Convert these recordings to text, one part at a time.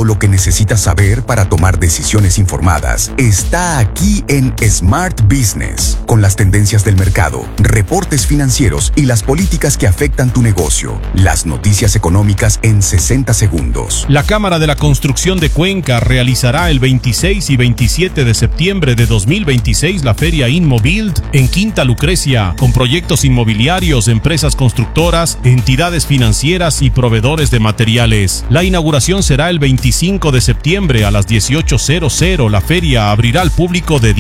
Todo lo que necesitas saber para tomar decisiones informadas está aquí en Smart Business, con las tendencias del mercado, reportes financieros y las políticas que afectan tu negocio. Las noticias económicas en 60 segundos. La Cámara de la Construcción de Cuenca realizará el 26 y 27 de septiembre de 2026 la Feria Inmobuild en Quinta Lucrecia, con proyectos inmobiliarios, empresas constructoras, entidades financieras y proveedores de materiales. La inauguración será el 25 de septiembre a las 18:00. La feria abrirá al público de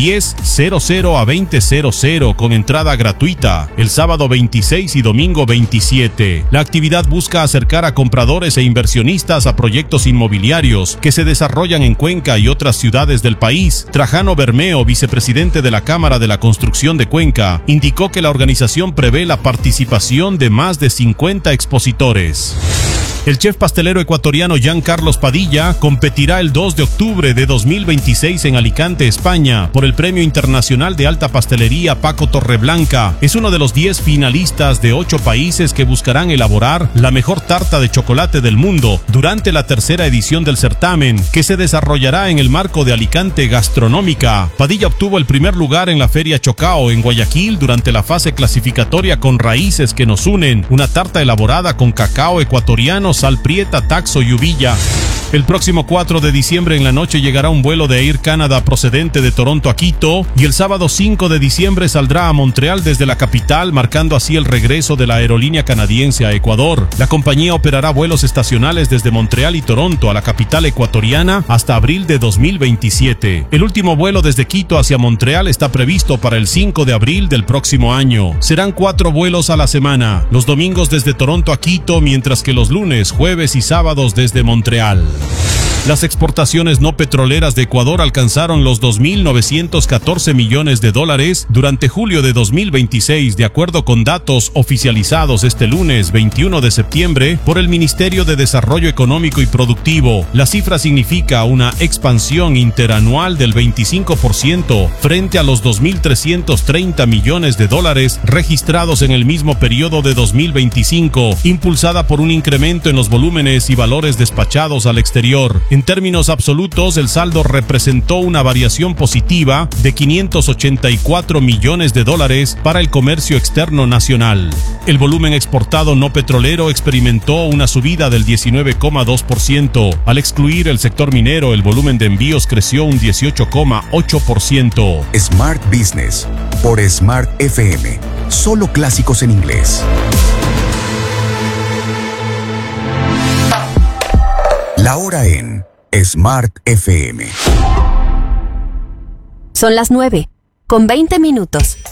10:00 a 20:00 con entrada gratuita el sábado 26 y domingo 27. La actividad busca acercar a compradores e inversionistas a proyectos inmobiliarios que se desarrollan en Cuenca y otras ciudades del país. Trajano Bermeo, vicepresidente de la Cámara de la Construcción de Cuenca, indicó que la organización prevé la participación de más de 50 expositores. El chef pastelero ecuatoriano Jean Carlos Padilla competirá el 2 de octubre de 2026 en Alicante, España, por el Premio Internacional de Alta Pastelería Paco Torreblanca. Es uno de los 10 finalistas de 8 países que buscarán elaborar la mejor tarta de chocolate del mundo durante la tercera edición del certamen, que se desarrollará en el marco de Alicante Gastronómica. Padilla obtuvo el primer lugar en la Feria Chocao en Guayaquil durante la fase clasificatoria con Raíces que nos unen, una tarta elaborada con cacao ecuatoriano, sal prieta, taxo y uvilla. El próximo 4 de diciembre en la noche llegará un vuelo de Air Canada procedente de Toronto a Quito, y el sábado 5 de diciembre saldrá a Montreal desde la capital, marcando así el regreso de la aerolínea canadiense a Ecuador. La compañía operará vuelos estacionales desde Montreal y Toronto a la capital ecuatoriana hasta abril de 2027. El último vuelo desde Quito hacia Montreal está previsto para el 5 de abril del próximo año. Serán 4 vuelos a la semana, los domingos desde Toronto a Quito, mientras que los lunes, jueves y sábados desde Montreal. Las exportaciones no petroleras de Ecuador alcanzaron los $2.914 millones durante julio de 2026, de acuerdo con datos oficializados este lunes 21 de septiembre por el Ministerio de Desarrollo Económico y Productivo. La cifra significa una expansión interanual del 25% frente a los $2.330 millones registrados en el mismo periodo de 2025, impulsada por un incremento en los volúmenes y valores despachados al exterior. En términos absolutos, el saldo representó una variación positiva de $584 millones para el comercio externo nacional. El volumen exportado no petrolero experimentó una subida del 19,2%. Al excluir el sector minero, el volumen de envíos creció un 18,8%. Smart Business por Smart FM. Solo clásicos en inglés. La hora en Smart FM. Son las 9:20 minutos.